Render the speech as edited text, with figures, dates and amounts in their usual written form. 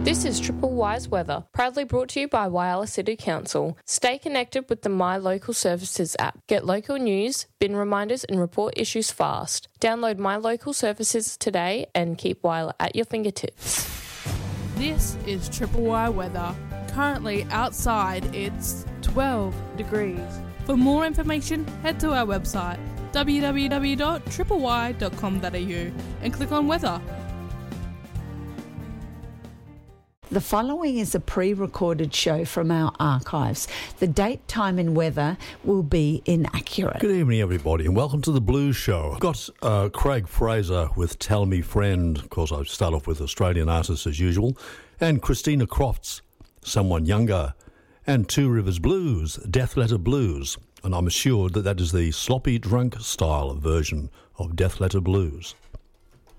This is Triple Wise Weather, proudly brought to you by Whyalla City Council. Stay connected with the My Local Services app. Get local news, bin reminders and report issues fast. Download My Local Services today and keep Whyalla at your fingertips. This is Triple Y Weather. Currently outside it's 12 degrees. For more information, head to our website www.tripley.com.au and click on weather. The following is a pre-recorded show from our archives. The date, time and weather will be inaccurate. Good evening, everybody, and welcome to The Blues Show. I've got Craig Fraser with Tell Me Friend. Of course, I start off with Australian artists as usual. And Christina Crofts, Someone Younger. And Two Rivers Blues, Death Letter Blues. And I'm assured that that is the sloppy drunk style version of Death Letter Blues.